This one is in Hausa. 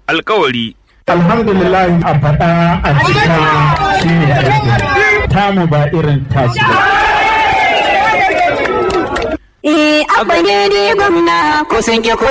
alkawari. Alhamdulillah a faɗa a cika shi ne aiki. Tamu ba irin tasu ba. Abba ne gwamna ko sun